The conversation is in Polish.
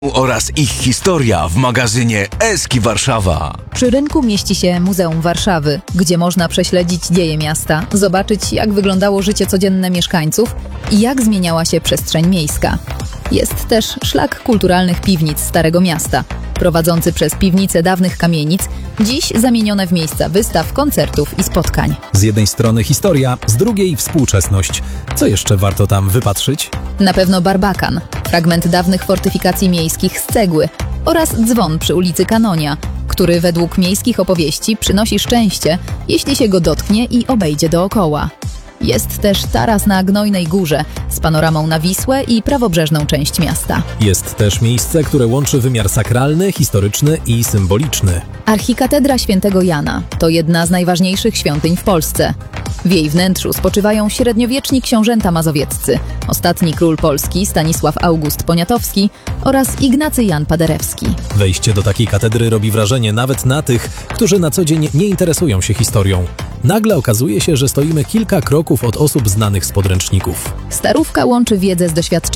oraz ich historia w magazynie Eski Warszawa. Przy rynku mieści się Muzeum Warszawy, gdzie można prześledzić dzieje miasta, zobaczyć jak wyglądało życie codzienne mieszkańców i jak zmieniała się przestrzeń miejska. Jest też szlak kulturalnych piwnic Starego Miasta, prowadzący przez piwnice dawnych kamienic, dziś zamienione w miejsca wystaw, koncertów i spotkań. Z jednej strony historia, z drugiej współczesność. Co jeszcze warto tam wypatrzyć? Na pewno barbakan, fragment dawnych fortyfikacji miejskich z cegły oraz dzwon przy ulicy Kanonia, który według miejskich opowieści przynosi szczęście, jeśli się go dotknie i obejdzie dookoła. Jest też taras na Gnojnej Górze z panoramą na Wisłę i prawobrzeżną część miasta. Jest też miejsce, które łączy wymiar sakralny, historyczny i symboliczny. Archikatedra Świętego Jana to jedna z najważniejszych świątyń w Polsce. W jej wnętrzu spoczywają średniowieczni książęta mazowieccy, ostatni król Polski Stanisław August Poniatowski oraz Ignacy Jan Paderewski. Wejście do takiej katedry robi wrażenie nawet na tych, którzy na co dzień nie interesują się historią. Nagle okazuje się, że stoimy kilka kroków od osób znanych z podręczników. Starówka łączy wiedzę z doświadczeniem.